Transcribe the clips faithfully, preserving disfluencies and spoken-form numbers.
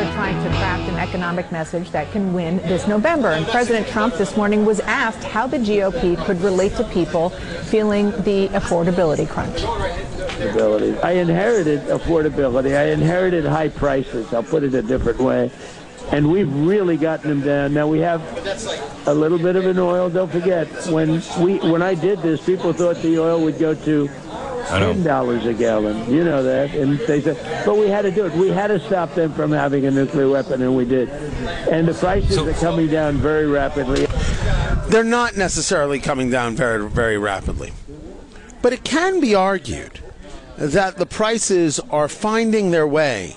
are trying to craft an economic message that can win this November. And President Trump this morning was asked how the G O P could relate to people feeling the affordability crunch. I inherited affordability. I inherited high prices. I'll put it a different way. And we've really gotten them down. Now we have a little bit of an oil. Don't forget, when we when I did this, people thought the oil would go to ten dollars a gallon. You know that. And they said, but we had to do it. We had to stop them from having a nuclear weapon, and we did. And the prices so, are coming down very rapidly. They're not necessarily coming down very, very rapidly. But it can be argued that the prices are finding their way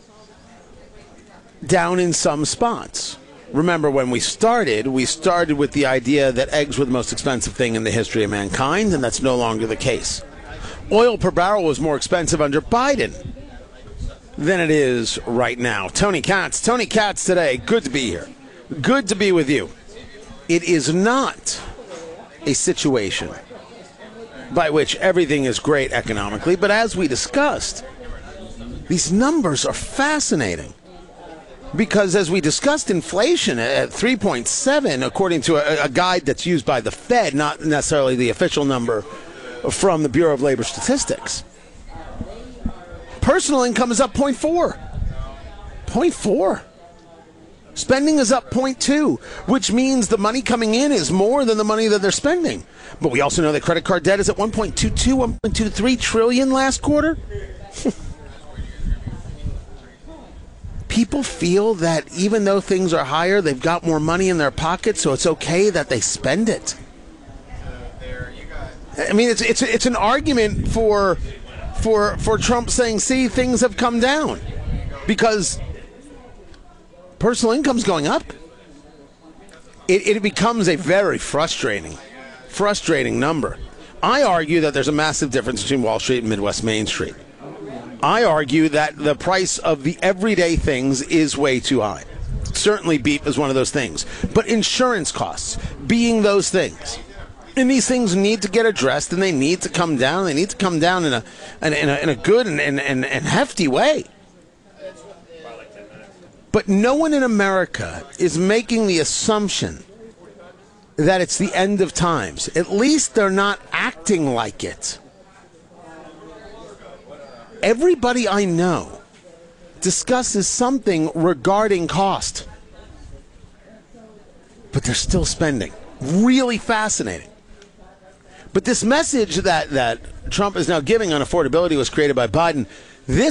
down in some spots. Remember, when we started, we started with the idea that eggs were the most expensive thing in the history of mankind, and that's no longer the case. Oil per barrel was more expensive under Biden than it is right now. Tony Katz. Tony Katz today. Good to be here. Good to be with you. It is not a situation by which everything is great economically, but as we discussed, these numbers are fascinating. Because as we discussed, inflation at three point seven, according to a, a guide that's used by the Fed, not necessarily the official number from the Bureau of Labor Statistics. Personal income is up zero point four. zero point four. Spending is up zero point two, which means the money coming in is more than the money that they're spending. But we also know that credit card debt is at one point two two, one point two three trillion last quarter. People feel that even though things are higher, they've got more money in their pockets, so it's okay that they spend it. I mean, it's it's it's an argument for for for Trump saying, "See, things have come down," because personal income's going up. It it becomes a very frustrating, frustrating number. I argue that there's a massive difference between Wall Street and Midwest Main Street. I argue that the price of the everyday things is way too high. Certainly beef is one of those things. But insurance costs being those things. And these things need to get addressed, and they need to come down. They need to come down in a in a, in a good and, and, and, and hefty way. But no one in America is making the assumption that it's the end of times. At least they're not acting like it. Everybody I know discusses something regarding cost, but they're still spending. Really fascinating. But this message that, that Trump is now giving on affordability was created by Biden. This